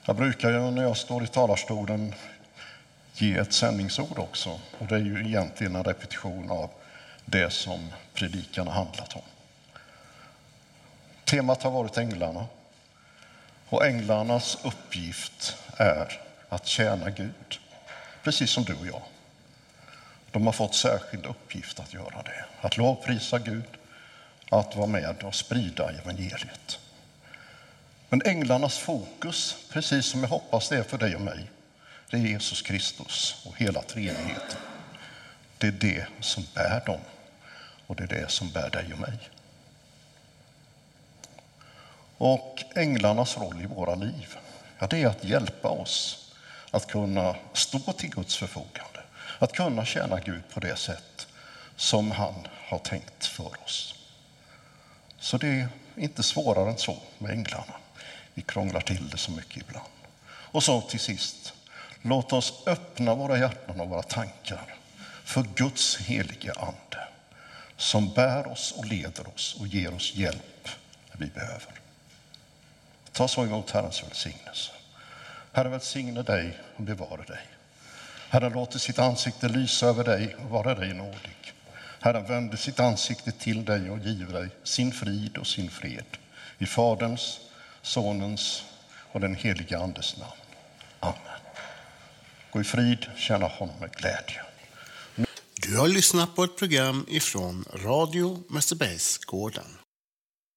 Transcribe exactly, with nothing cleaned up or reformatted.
Jag brukar ju när jag står i talarstolen ge ett sändningsord också. Och det är ju egentligen en repetition av det som predikan har handlat om. Temat har varit änglarna. Och änglarnas uppgift är att tjäna Gud. Precis som du och jag. De har fått särskild uppgift att göra det. Att lovprisa Gud. Att vara med och sprida evangeliet. Men änglarnas fokus, precis som jag hoppas det är för dig och mig, det är Jesus Kristus och hela treenigheten. Det är det som bär dem och det är det som bär dig och mig. Och änglarnas roll i våra liv, ja, det är att hjälpa oss att kunna stå till Guds förfogande. Att kunna tjäna Gud på det sätt som han har tänkt för oss. Så det är inte svårare än så med änglarna. Vi krånglar till det så mycket ibland. Och så till sist, låt oss öppna våra hjärtan och våra tankar för Guds helige ande som bär oss och leder oss och ger oss hjälp när vi behöver. Ta så emot Herrens välsignelse. Herre, välsigne dig och bevara dig. Herre, låter sitt ansikte lysa över dig och vara dig nådig. Herre, vänder sitt ansikte till dig och giver dig sin frid och sin fred. I Faderns, Sonens och den heliga Andes namn. Amen. Gå i frid, tjäna honom med glädje. Du har lyssnat på ett program ifrån Radio Mästerbergsgården.